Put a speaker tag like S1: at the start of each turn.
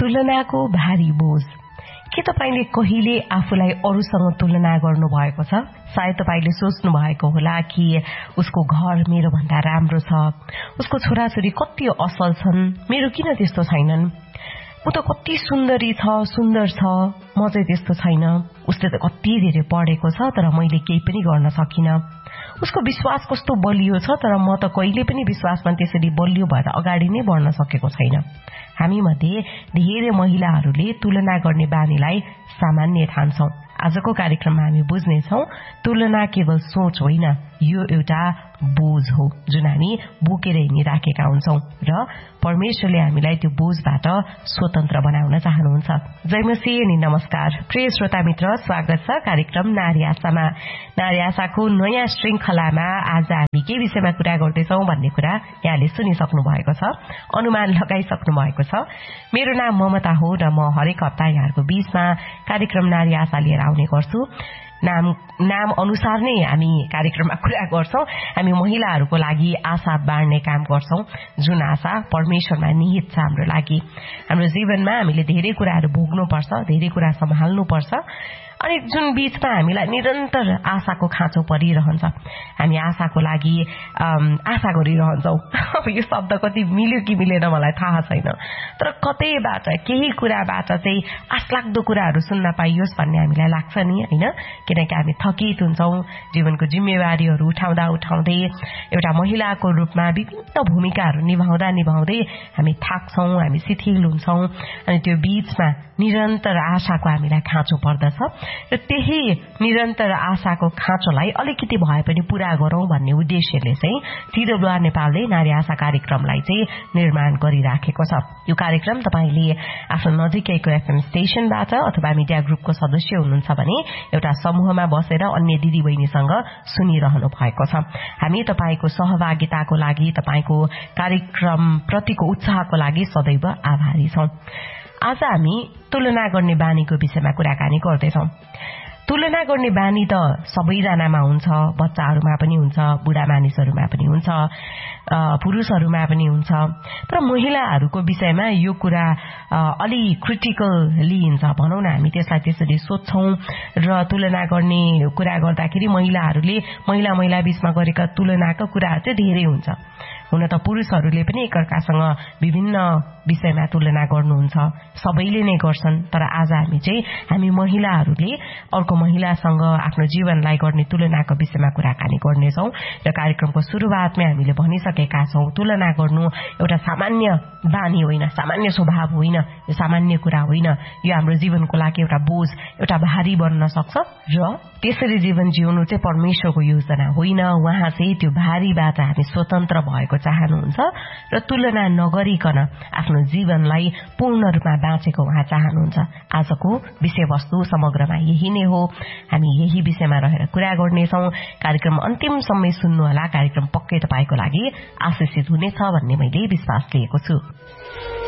S1: तुलनाको भारी बोझ। के तपाईले कहिले आफूलाई अरूसँग तुलना गर्नु भएको छ? सायद तपाईले सोच्नु भएको होला कि उसको घर मेरो भन्दा राम्रो छ, उसको छोराछोरी कति असल छन्, मेरो किन त्यस्तो छैनन्, ऊ त कति सुन्दर छ, म चाहिँ त्यस्तो छैन, उसले त कति धेरै पढेको छ तर मैले केही पनि गर्न सकिन, उसको विश्वास कस्तो बलियो छ तर म त कहिले पनि विश्वासमा त्यसरी बलियो भएर अगाडि नै बढ्न सकेको छैन। हामी मध्ये धेरै महिलाहरूले तुलना गर्ने बानीलाई सामान्य ठान्छौं। आजको कार्यक्रममा हामी बुझ्नेछौं तुलना केवल सोच होइन, यो एउटा बोझ हो जुन हामी बोकेर हिँडिराखेका हुन्छौं र परमेश्वरले हामीलाई त्यो बोझबाट स्वतन्त्र बनाउन चाहनुहुन्छ। जय मसीह अनि नमस्कार प्रिय श्रोता मित्र, स्वागत छ कार्यक्रम नारी आशामा। नारी आशाको नयाँ श्रृंखलामा आज हामी के विषयमा कुरा गर्दैछौं भन्ने कुरा यहाँले सुनिसक्नु भएको छ, अनुमान लगाइसक्नु भएको छ। मेरो नाम ममता हो र म हरेक हप्ता यहाँको बीचमा कार्यक्रम नारी आशा लिएर आउने गर्छु। नाम अनुसार नै हामी कार्यक्रममा कुरा गर्छौं। हामी महिलाहरूको लागि आशा बाँड्ने काम गर्छौं, जुन आशा परमेश्वरमा निहित छ हाम्रो लागि। हाम्रो जीवनमा हामीले धेरै कुराहरू भोग्नुपर्छ, धेरै कुरा सम्हाल्नुपर्छ अनि जुन बीचमा हामीलाई निरन्तर आशाको खाँचो परिरहन्छ। हामी आशाको लागि आशा गरिरहन्छौं। अब यो शब्द कति मिल्यो कि मिलेन मलाई थाहा छैन, तर कतैबाट केही कुराबाट चाहिँ आशलाग्दो कुराहरू सुन्न पाइयोस् भन्ने हामीलाई लाग्छ नि, हैन? किनकि हामी थकित हुन्छौं, जीवनको जिम्मेवारीहरू उठाउँदै एउटा महिलाको रूपमा विभिन्न भूमिकाहरू निभाउँदै हामी थाक्छौं, हामी शिथिल हुन्छौं अनि त्यो बीचमा निरन्तर आशाको हामीलाई खाँचो पर्दछ र त्यही निरन्तर आशाको खाँचोलाई अलिकति भए पनि पूरा गरौं भन्ने उद्देश्यले चाहिँ TWR नेपालले नारी आशा कार्यक्रमलाई चाहिँ निर्माण गरिराखेको छ। यो कार्यक्रम तपाईले आफ्नो नजिकैको FM स्टेशनबाट अथवा मिडिया ग्रुपको सदस्य हुनुहुन्छ भने एउटा समूहमा बसेर अन्य दिदी बहिनीसँग सुनिरहनु भएको छ। हामी तपाईको सहभागिताको लागि, तपाईको कार्यक्रम प्रतिको उत्साहको लागि सदैव आभारी छौं। आज हामी तुलना गर्ने बानीको विषयमा कुराकानी गर्दैछौं। तुलना गर्ने बानी त सबैजनामा हुन्छ, बच्चाहरूमा पनि हुन्छ, बुढा मानिसहरूमा पनि हुन्छ, पुरुषहरूमा पनि हुन्छ, तर महिलाहरूको विषयमा यो कुरा अलि क्रिटिकल लिइन्छ भनौं न। हामी त्यसलाई त्यसरी सोच्छौं र तुलना गर्ने कुरा गर्दाखेरि महिलाहरूले महिला बीचमा गरेका तुलनाका कुराहरू चाहिँ धेरै हुन्छ। हुन त पुरुषहरूले पनि एकअर्कासँग विभिन्न विषयमा तुलना गर्नुहुन्छ, सबैले नै गर्छन्, तर आज हामी महिलाहरूले अर्को महिलासँग आफ्नो जीवनलाई गर्ने तुलनाको विषयमा कुराकानी गर्नेछौं र कार्यक्रमको सुरुवातमै हामीले भनिसकेका छौं तुलना गर्नु एउटा सामान्य बानी होइन, सामान्य स्वभाव होइन, यो सामान्य कुरा होइन। यो हाम्रो जीवनको लागि एउटा बोझ, एउटा भारी बन्न सक्छ र त्यसरी जीवन जिउनु चाहिँ परमेश्वरको योजना होइन। उहाँ चाहिँ त्यो भारीबाट हामी स्वतन्त्र भएको चाहनुहुन्छ र तुलना नगरिकन आफ्नो जीवनलाई पूर्ण रूपमा बाँचेको उहाँ चाहनुहुन्छ। आजको विषयवस्तु समग्रमा यही नै हो। हामी यही विषयमा रहेर कुरा गर्नेछौं। कार्यक्रम अन्तिमसम्म सुन्नुहोला। कार्यक्रम पक्कै तपाईको लागि आशिषित हुनेछ भन्ने मैले विश्वास लिएको छु।